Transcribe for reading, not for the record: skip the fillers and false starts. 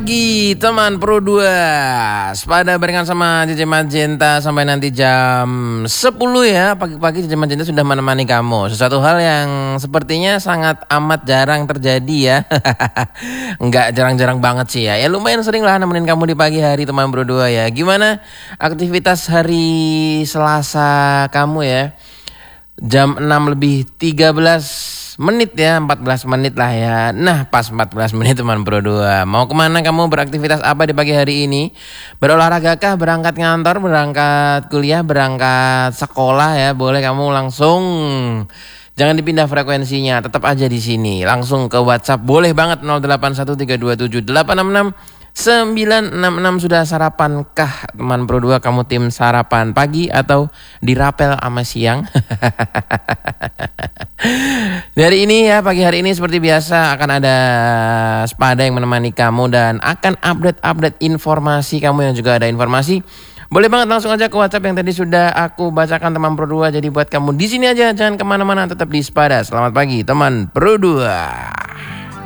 Pagi teman Pro 2 Sepada barengan sama JJ Magenta sampai nanti jam 10 ya. Pagi-pagi JJ Magenta sudah menemani kamu. Sesuatu hal yang sepertinya sangat amat jarang terjadi ya. Enggak jarang-jarang banget sih ya. Ya lumayan sering lah nemenin kamu di pagi hari teman Pro 2 ya. Gimana aktivitas hari Selasa kamu ya? Jam 6:13 menit ya, 14 menit lah ya. Nah pas 14 menit teman Pro 2. Mau kemana kamu, beraktivitas apa di pagi hari ini? Berolahraga kah, berangkat ngantor, berangkat kuliah, berangkat sekolah ya. Boleh kamu langsung, jangan dipindah frekuensinya, tetap aja di sini. Langsung ke WhatsApp boleh banget 081327886966. Sudah sarapan kah teman Pro 2? Kamu tim sarapan pagi atau dirapel sama siang? Dari ini ya, pagi hari ini seperti biasa akan ada Sepada yang menemani kamu dan akan update informasi kamu yang juga ada informasi. Boleh banget langsung aja ke WhatsApp yang tadi sudah aku bacakan teman Pro 2. Jadi buat kamu di sini aja, jangan kemana-mana, tetap di Sepada. Selamat pagi teman Pro 2.